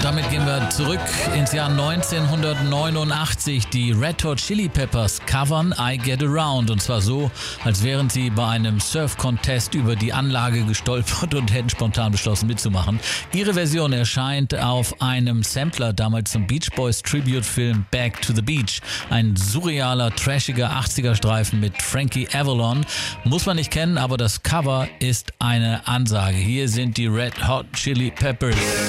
damit gehen wir zurück ins Jahr 1989. Die Red Hot Chili Peppers covern I Get Around. Und zwar so, als wären sie bei einem Surf-Contest über die Anlage gestolpert und hätten spontan beschlossen mitzumachen. Ihre Version erscheint auf einem Sampler damals zum Beach Boys Tribute-Film Back to the Beach. Ein surrealer, trashiger 80er-Streifen mit Frankie Avalon. Muss man nicht kennen, aber das Cover ist eine Ansage. Hier sind die Red Hot Chili Peppers.